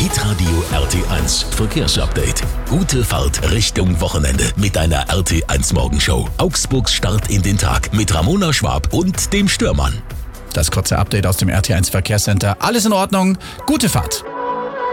Hitradio RT1 Verkehrsupdate. Gute Fahrt Richtung Wochenende mit einer RT1 Morgenshow. Augsburgs Start in den Tag mit Ramona Schwab und dem Störmann. Das kurze Update aus dem RT1 Verkehrscenter. Alles in Ordnung. Gute Fahrt.